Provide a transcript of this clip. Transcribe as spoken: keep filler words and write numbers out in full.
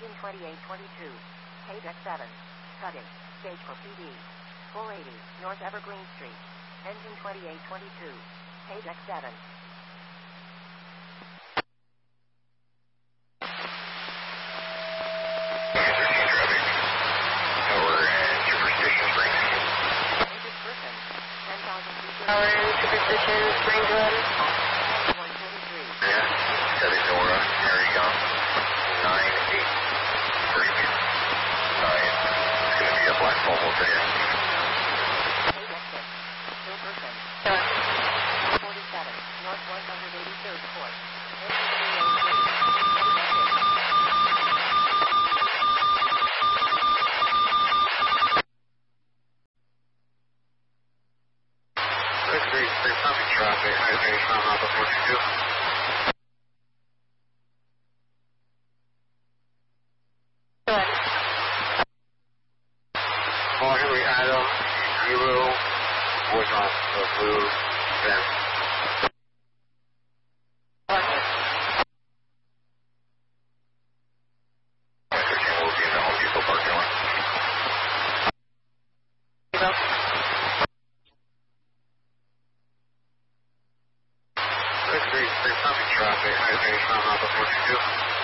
Engine twenty-eight twenty-two. Page X seven. Cutting. Stage for P D. four eighty, North Evergreen Street. Engine twenty-eight twenty-two. Page X seven. Tower in Superstition, Springwood. one forty-three. Yeah, Chevy Nora, Mary Young, nine eight, break, nine, it's going to be a black Volvo today. Page X six. Wilkerson. Done. forty-seven, North one eighty-third Court. Engine twenty-eight twenty. There's something traffic, high range, Mount Alpha forty-two. Done. Paul Henry Adam, zero, voice on the blue, then. thirteen will be in the Home Depot parking lot. Zero. There's something traffic, high range, Mount Alpha forty-two.